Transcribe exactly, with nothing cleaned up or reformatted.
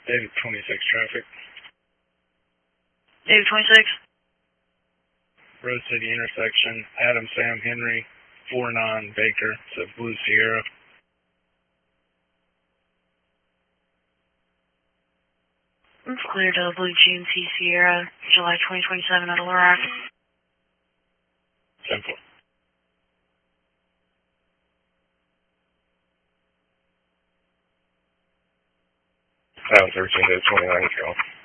David twenty-six traffic. David twenty-six. Rose City intersection, Adam Sam Henry, four nine Baker, it's a Blue Sierra. It's clear to Blue G M C Sierra, July twenty twenty-seven at Little Rock. Simple. That was thirteen to twenty-nine, Carol.